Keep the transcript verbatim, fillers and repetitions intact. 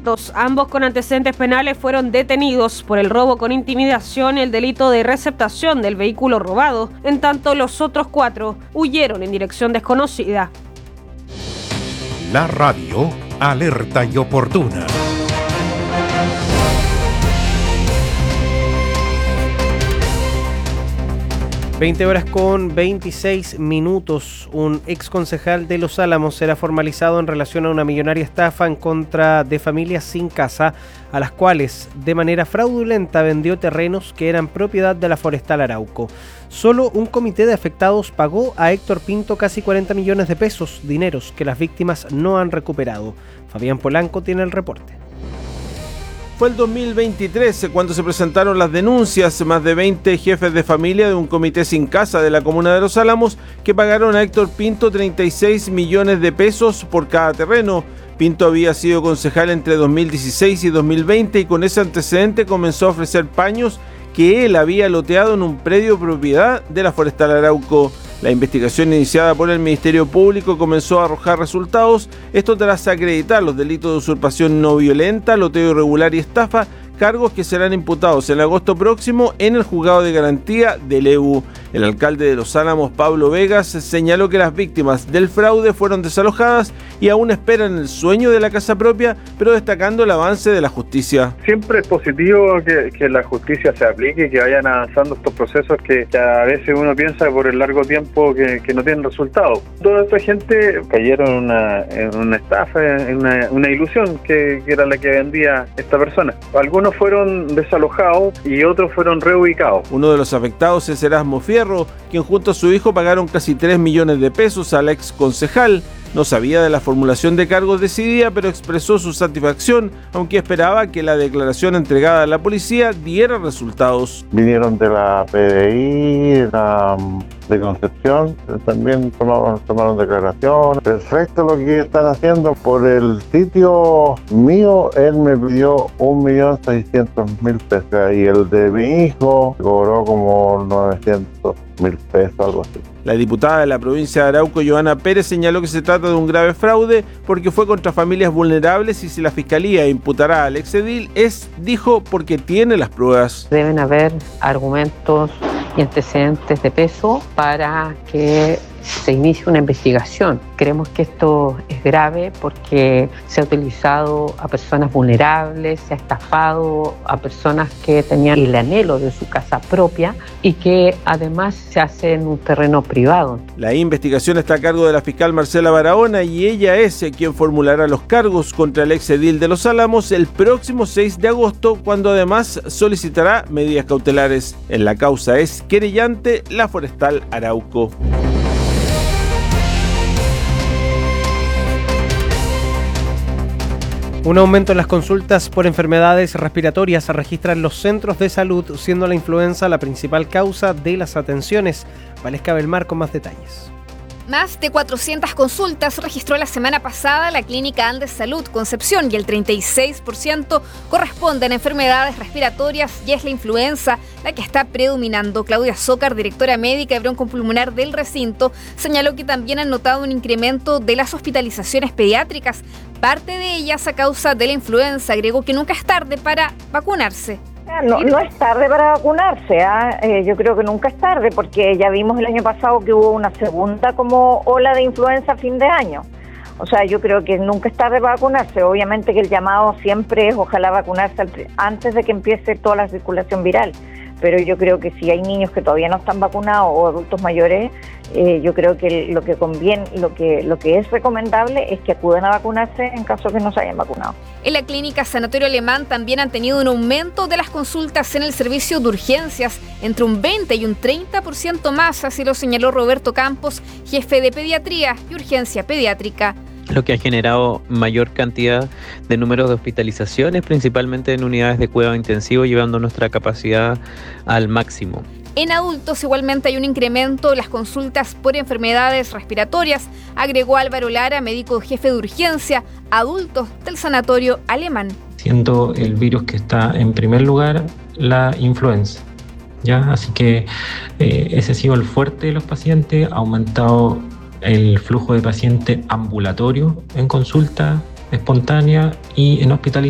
sueltos. Ambos con antecedentes penales fueron detenidos por el robo con intimidación y el delito de receptación del vehículo robado. En tanto, los otros cuatro huyeron en dirección desconocida. La radio alerta y oportuna. veinte horas con veintiséis minutos. Un ex concejal de Los Álamos será formalizado en relación a una millonaria estafa en contra de familias sin casa, a las cuales de manera fraudulenta vendió terrenos que eran propiedad de la Forestal Arauco. Solo un comité de afectados pagó a Héctor Pinto casi cuarenta millones de pesos, dineros que las víctimas no han recuperado. Fabián Polanco tiene el reporte. Fue el dos mil veintitrés cuando se presentaron las denuncias, más de veinte jefes de familia de un comité sin casa de la comuna de Los Álamos que pagaron a Héctor Pinto treinta y seis millones de pesos por cada terreno. Pinto había sido concejal entre dos mil dieciséis y dos mil veinte y con ese antecedente comenzó a ofrecer paños que él había loteado en un predio propiedad de la Forestal Arauco. La investigación iniciada por el Ministerio Público comenzó a arrojar resultados, esto tras acreditar los delitos de usurpación no violenta, loteo irregular y estafa, cargos que serán imputados en agosto próximo en el Juzgado de Garantía del E U. El alcalde de Los Álamos, Pablo Vegas, señaló que las víctimas del fraude fueron desalojadas y aún esperan el sueño de la casa propia, pero destacando el avance de la justicia. Siempre es positivo que, que la justicia se aplique, que vayan avanzando estos procesos que, que a veces uno piensa por el largo tiempo que, que no tienen resultado. Toda esta gente cayeron en una, en una estafa, en una, una ilusión que, que era la que vendía esta persona. Algunos fueron desalojados y otros fueron reubicados. Uno de los afectados es Erasmo Fierro, quien junto a su hijo pagaron casi tres millones de pesos al ex concejal. No sabía de la formulación de cargos decidida, pero expresó su satisfacción, aunque esperaba que la declaración entregada a la policía diera resultados. Vinieron de la P D I, la, de Concepción, también tomaron, tomaron declaraciones. Perfecto lo que están haciendo. Por el sitio mío, él me pidió un millón seiscientos mil pesos y el de mi hijo cobró como novecientos mil pesos, algo así. La diputada de la provincia de Arauco, Joana Pérez, señaló que se trata de un grave fraude porque fue contra familias vulnerables y si la fiscalía imputará al exedil es, dijo, porque tiene las pruebas. Deben haber argumentos y antecedentes de peso para que se inicie una investigación. Creemos que esto es grave porque se ha utilizado a personas vulnerables, se ha estafado a personas que tenían el anhelo de su casa propia y que además se hace en un terreno privado. La investigación está a cargo de la fiscal Marcela Barahona y ella es quien formulará los cargos contra el exedil de Los Álamos el próximo seis de agosto, cuando además solicitará medidas cautelares. En la causa es querellante la Forestal Arauco. Un aumento en las consultas por enfermedades respiratorias se registran los centros de salud, siendo la influenza la principal causa de las atenciones. Valesca Belmar con más detalles. Más de cuatrocientas consultas registró la semana pasada la Clínica Andes Salud Concepción y el treinta y seis por ciento corresponden a enfermedades respiratorias y es la influenza la que está predominando. Claudia Zócar, directora médica de broncopulmonar del recinto, señaló que también han notado un incremento de las hospitalizaciones pediátricas, parte de ellas a causa de la influenza. Agregó que nunca es tarde para vacunarse. No, no es tarde para vacunarse, ¿eh? Eh, yo creo que nunca es tarde porque ya vimos el año pasado que hubo una segunda como ola de influenza a fin de año. O sea, yo creo que nunca es tarde para vacunarse. Obviamente que el llamado siempre es ojalá vacunarse antes de que empiece toda la circulación viral. Pero yo creo que si hay niños que todavía no están vacunados o adultos mayores, eh, yo creo que lo que conviene, lo que lo que es recomendable es que acudan a vacunarse en caso de que no se hayan vacunado. En la clínica Sanatorio Alemán también han tenido un aumento de las consultas en el servicio de urgencias, entre un veinte y un treinta por ciento más, así lo señaló Roberto Campos, jefe de pediatría y urgencia pediátrica. Lo que ha generado mayor cantidad de números de hospitalizaciones, principalmente en unidades de cuidado intensivo, llevando nuestra capacidad al máximo. En adultos igualmente hay un incremento en las consultas por enfermedades respiratorias, agregó Álvaro Lara, médico jefe de urgencia, adultos del Sanatorio Alemán. Siendo el virus que está en primer lugar la influenza, ¿ya? Así que eh, ese ha sido el fuerte de los pacientes, ha aumentado el flujo de pacientes ambulatorio en consulta espontánea y en hospitalización.